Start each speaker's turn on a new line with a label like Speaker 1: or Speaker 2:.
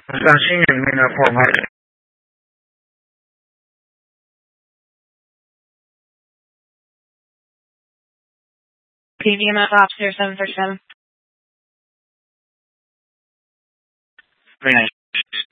Speaker 1: 相信人民的破坏。
Speaker 2: PVMF Officer 747.
Speaker 1: Very nice.